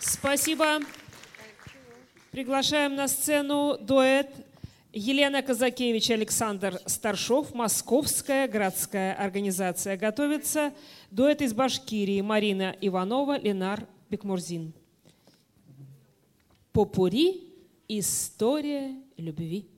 Спасибо. Приглашаем на сцену дуэт Елена Казакевич, Александр Старшов, Московская городская организация. Готовится дуэт из Башкирии Марина Иванова, Ленар Бекмурзин. Попурри. История любви.